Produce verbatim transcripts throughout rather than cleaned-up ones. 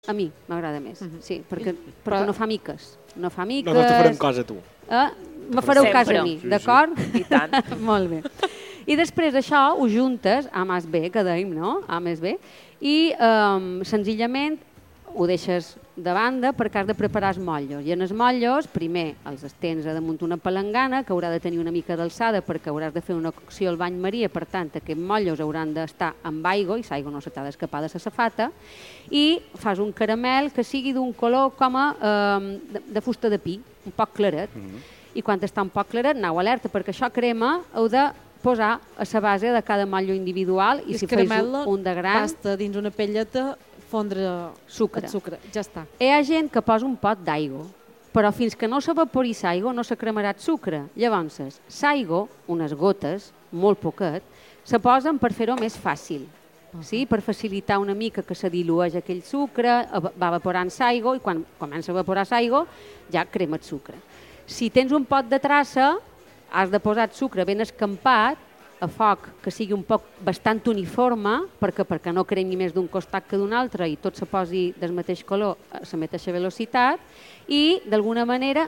A mi m'agrada més, uh -huh. sí, perquè, perquè no fa miques. No fa miques... No, no te farem cas a tu. Eh? Me fareu Sempre. cas a mi, Sí, sí. d'acord? I tant. Molt bé. I després d'això ho juntes, A més B, que dèiem, no? A més B, i um, senzillament ho deixes de banda perquè has de preparar els motllos. I en els motllos, primer els estens a damunt una palangana, que haurà de tenir una mica d'alçada perquè hauràs de fer una cocció al bany maria, per tant, aquests motllos hauran d'estar amb aigua, i l'aigua no se t'ha d'escapar de la safata, i fas un caramel que sigui d'un color com a eh, de, de fusta de pi, un poc claret. Mm-hmm. I quan està un poc claret, aneu alerta, perquè això crema heu de posar a la base de cada motllo individual, i, I si fes un, un de gran... pasta dins una pelleta, fondre sucre. el sucre. Ja està. Hi ha gent que posa un pot d'aigua, però fins que no s'evapori l'aigua no se cremarà el sucre. Llavors, l'aigua, unes gotes, molt poquet, se posen per fer-ho més fàcil, uh-huh. sí? Per facilitar una mica que se dilueix aquell sucre, va evaporant l'aigua, i quan comença a evaporar l'aigua ja crema el sucre. Si tens un pot de traça, has de posar el sucre ben escampat, a foc que sigui un poc bastant uniforme, perquè perquè no cremi més d'un costat que d'un altre i tot se posi del mateix color a la mateixa velocitat, i d'alguna manera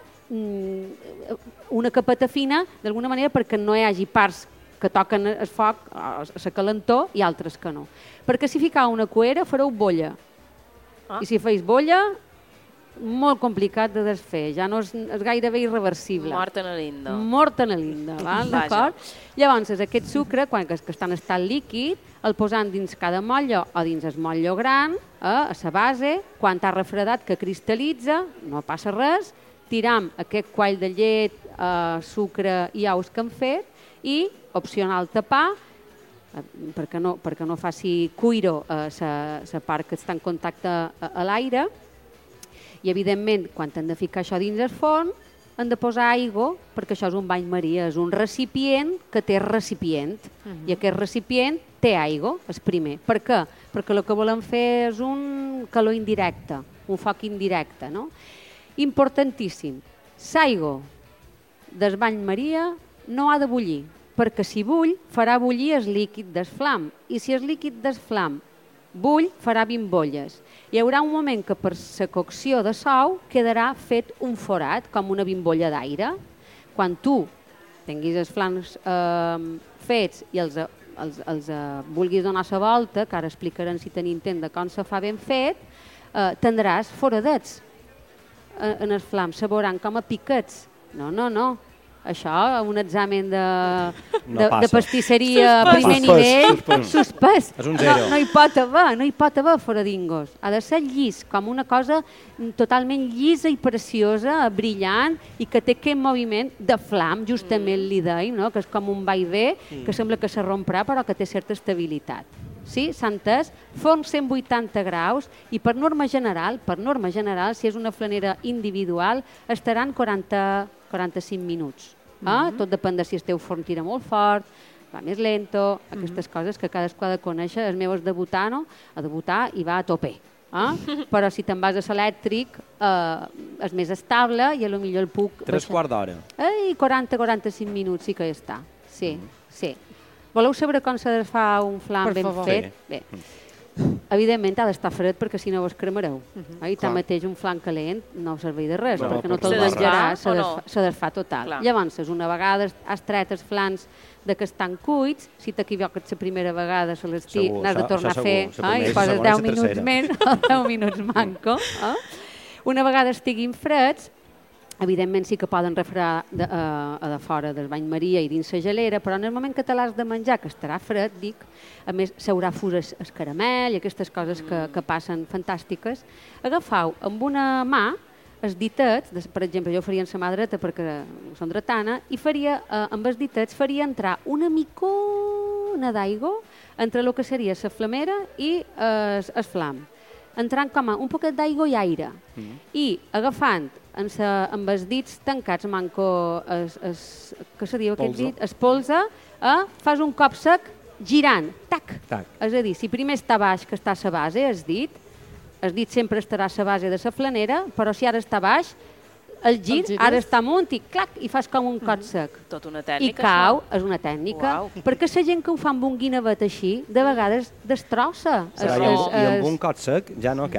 una capeta fina, d'alguna manera perquè no hi hagi parts que toquen el foc, a la calentor, i altres que no. Perquè si ficau una cuera fareu bolla, ah. i si feis bolla, molt complicat de desfer, ja no és, és gairebé irreversible. Mort en linda. Mort en linda, d'acord? Llavors, aquest sucre, quan que, que està en estat líquid, el posant dins cada motllo o dins el motllo gran, eh, a la base, quan t'ha refredat que cristal·litza, no passa res, tiram aquest quall de llet, eh, sucre i ous que hem fet, i opcional tapar, eh, perquè, no, perquè no faci cuiro a eh, la part que està en contacte a, a l'aire. I, evidentment, quan hem de ficar això dins el forn, hem de posar aigua, perquè això és un bany maria, és un recipient que té recipient. Uh-huh. I aquest recipient té aigua, és primer. Per què? Perquè el que volem fer és un calor indirecte, un foc indirecte, no? Importantíssim, l'aigua del bany maria no ha de bullir, perquè si bull farà bullir el líquid del flam, i si el líquid del flam bull farà bimbolles. Hi haurà un moment que per la cocció de sou quedarà fet un forat, com una bimbolla d'aire. Quan tu tinguis els flams eh, fets i els, els, els eh, vulguis donar la volta, que ara explicarem si tenim temps de com se fa ben fet, eh, tindràs foradets eh, en els flams, se veuran com a piquets. No, no, no. Això, un examen de, de, de pastisseria a primer nivell, suspès. És un zero. No, no hi pot haver, no hi pot haver foradingos. Ha de ser llis, com una cosa totalment llisa i preciosa, brillant, i que té aquest moviment de flam, justament li deim, no? Que és com un va i ve, que sembla que se romprà, però que té certa estabilitat. Sí, s'ha entès? Forn cent vuitanta graus, i per norma general, per norma general, si és una flanera individual, estaran quaranta, quaranta-cinc minuts. Eh? Mm-hmm. Tot depèn de si el teu forn tira molt fort, va més lento, aquestes mm-hmm. coses que cadascú ha de conèixer. El meu és debutar, no? A debutar i va a tope. Eh? Però si te'n vas a l'elèctric, eh, és més estable i potser el puc... Tres quarts d'hora. Ei, quaranta a quaranta-cinc minuts sí que hi està. Sí, mm-hmm. sí. Voleu saber com se fa un flam per ben favor. fet? Sí. Bé. Evidentment ha d'estar fred perquè si no vos cremareu. Uh-huh. I tanmateix un flam calent no serveix de res, no, perquè no te'l menjaràs, se, desfà, no? se desfà total. Clar. Llavors, una vegada has tret els flams de que estan cuits, si t'equivoques la primera vegada se l'estic, n'has de tornar a fer, eh? I poses deu minuts més o deu minuts manco. Eh? Una vegada estiguin freds, evidentment sí que poden refredar de, uh, a de fora del bany maria i dins la gelera, però en el moment que te l'has de menjar, que estarà fred, dic, a més s'haurà fus el caramel i aquestes coses que, que passen fantàstiques, agafau amb una mà els ditets, per exemple, jo ho faria en la mà dreta perquè són dretana, i faria, uh, amb els ditets faria entrar una micona d'aigua entre el que seria la flamera i el uh, flam, entrant com a un poquet d'aigua i aire, mm. i agafant en sa, amb els dits tancats, manco, es, es, què se diu aquest dit? Es polsa, eh? Fas un cop sec girant, tac. tac. És a dir, si primer està baix, que està a la base, el dit, el dit sempre estarà a la base de la flanera, però si ara està baix, el gir, el ara està amunt i clac, i fas com un cop sec. Mm. Tot una tècnica. I cau, això? És una tècnica, Uau. Perquè la gent que ho fa amb un guinevet així, de vegades destrossa. Es, es, I, amb, I amb un cot sec ja no cau.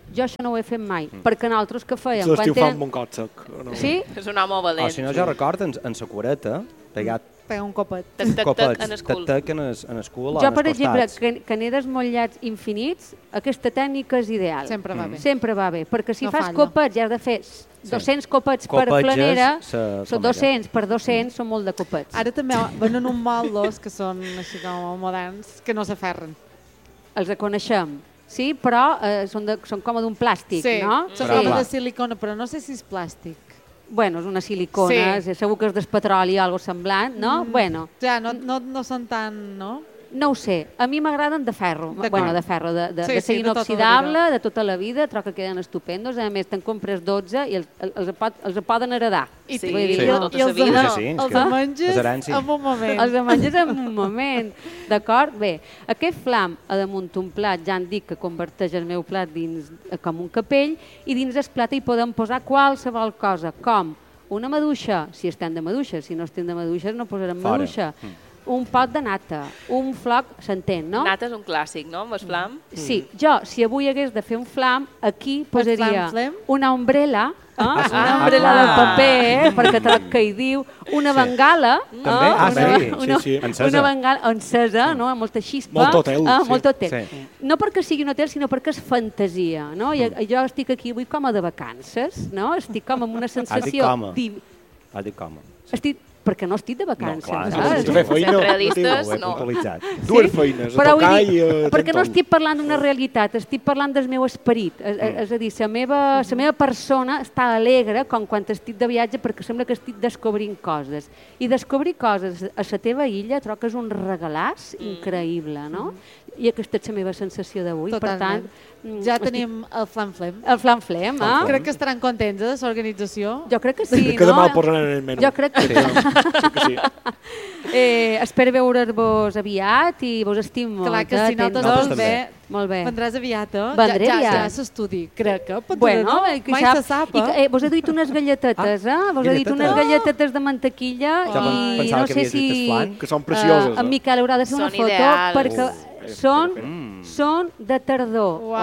Jo això no ho he fet mai, perquè nosaltres que fèiem... Si l'estiu tenen... fan bon cot sec. No? Sí? És un home valent. O si no, jo recordo en, en sa cureta, pegat Pega un copet. Tac, tac, tac, copets, en el cul. tac, tac, en el, en el cul o Jo, en per els exemple, costats. que, que n'he desmotllats infinits, aquesta tècnica és ideal. Sempre va bé. Sempre va bé, perquè si No fas falla. copets i has de fer dos-cents copets per Copetges, planera, se- són són dos-cents per dos-cents, són molt de copets. Ara també venen uns moldos que són així com moderns, que no s'aferren. Els coneixem, sí, però eh, són, de, són com d'un plàstic, Sí, no? són Però com clar. de silicona, però no sé si és plàstic. Bueno, és una silicona, Sí. segur que és del petroli o alguna semblant, no? Mm. Bueno, Ja, no, no, no són tan... No? no ho sé, a mi m'agraden de ferro, D'acord. bueno, de ferro, de, de, Sí, de sí, ser de tota la inoxidable, vida. de tota la vida, trobo que queden estupendos, a més te'n compres dotze i els, els, pot, els poden heredar. I, Sí, Vull dir, sí. jo- tota I els, sa vida. de- Sí, sí, és els que- de menges les herències. en un moment. Els menges en un moment, d'acord? Bé, aquest flam a damunt un plat, ja han dit que converteix el meu plat dins eh, com un capell, i dins el plat hi podem posar qualsevol cosa, com una maduixa, si estem de maduixes, si no estem de maduixes no posarem Fora. maduixa, un pot de nata, un floc, s'entén, no? Nata és un clàssic, no? Amb el flam. Sí, jo, si avui hagués de fer un flam, aquí posaria flam, flam? una ombrella, eh? sí. una Ah, ombrella de clar. paper, eh? perquè troc que hi diu, una bengala, També? Ah, una, sí, una, sí, sí. Encesa. una bengala encesa, no? amb molta xispa. Molt hotel, eh? sí. Molt hotel. Sí. No perquè sigui un hotel, sinó perquè és fantasia, no? I jo estic aquí avui com a de vacances, no? Estic com amb una sensació... com a. div- Ha dit com? Estic... perquè no estic de vacances, clar, no. saps? Si fer feina, Sent no realistes, Ho he no. puntualitzat. Dues feines, a Però vull tocar dir, i a perquè no tentar-ho. estic parlant d'una realitat, estic parlant del meu esperit. És, Mm. és a dir, la meva, la meva persona està alegre com quan estic de viatge perquè sembla que estic descobrint coses. I descobrir coses a la teva illa trobo que és un regalàs increïble, no? I aquesta és la meva sensació d'avui. Per tant, Totalment. Ja estic- tenim el flam flem. el flam flem, eh? Crec que estaran contents eh, de l'organització. Jo crec que sí, Que no? demà el posaran en el menú. Jo crec que Sí, que sí. Eh, espero veure-vos aviat i vos estim molt. Clar que eh? si nosaltres Atents. Nosaltres doncs bé, també. Molt bé. vendràs aviat, eh? Vendré ja, ja, aviat. ja s'estudi, crec que. Pot Bueno, no? eh, que Mai sap, se sap, i que, eh? eh, vos he dit unes galletetes, eh? Vos he dit galletetes. unes galletetes de mantequilla Ja i pensava no que sé havies dit si el flan. Que són precioses. eh, en Miquel haurà de fer una Són foto ideals. perquè Oh. són, Mm. són de tardor. Uau.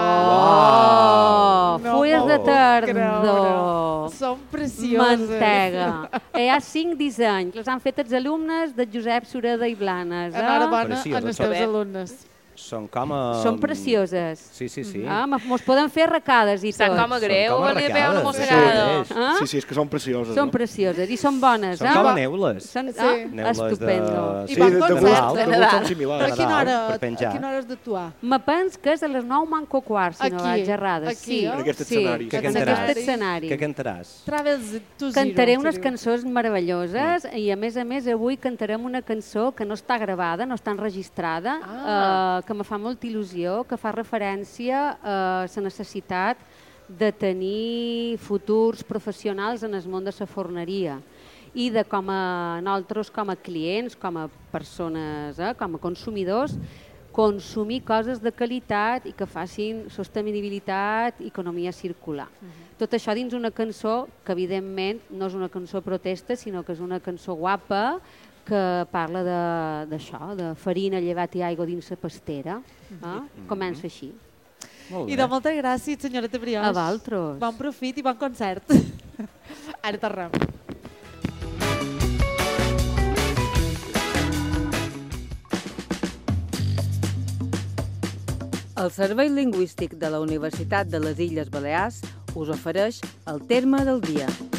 Oh, No fulles m'ho de puc tardor. creure. Són precioses. Mantega. Eh, Hi ha cinc dissenys. Les han fet els alumnes de Josep Sureda i Blanes. Eh? Enhorabona Precioses, als són teus bé. alumnes. Són com a... Són precioses. Sí, sí, sí. Ah, mos poden fer arracades i tot. Sant com a greu, com a li veu arracades, una això mossegada. és. Ah? Sí, sí, és que són precioses. Són no? precioses i són bones. Són eh? com a neules. Són, Sí. ah, Neules de... estupendo. I Sí, bon de, de concert, gust, de de Nadal. gust són Però a similars. quina Nadal, hora, per penjar. a quina hora has d'actuar? Me pens que és a les nou manco quart, si no Aquí, vaig errades. aquí, sí, eh? En aquest sí, escenari. Què en cantaràs? aquest escenari. Què cantaràs? Travels to Zero. Cantaré unes se diu. cançons meravelloses i a més a més avui cantarem una cançó que no està gravada, no està enregistrada, Ah. eh, que me fa molta il·lusió, que fa referència a la necessitat de tenir futurs professionals en el món de la forneria i de com a nosaltres com a clients, com a persones, eh, com a consumidors, consumir coses de qualitat i que facin sostenibilitat i economia circular. Tot això dins una cançó que, evidentment, no és una cançó protesta, sinó que és una cançó guapa que parla de- d'això, de, de farina, llevat i aigua dins la pastera. Eh? Comença així. Molt I bé. de moltes gràcies, senyoreta Brioix. A vosaltres. Bon profit i bon concert. Ara tornem. El Servei Lingüístic de la Universitat de les Illes Balears us ofereix el terme del dia.